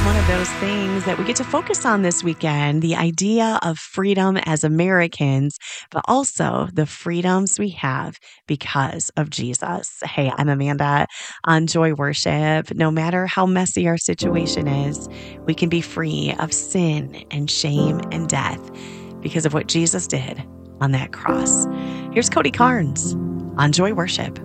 one of those things that we get to focus on this weekend, the idea of freedom as Americans, but also the freedoms we have because of Jesus. Hey, I'm Amanda on Joy Worship. No matter how messy our situation is, we can be free of sin and shame and death because of what Jesus did on that cross. Here's Cody Carnes on Joy Worship.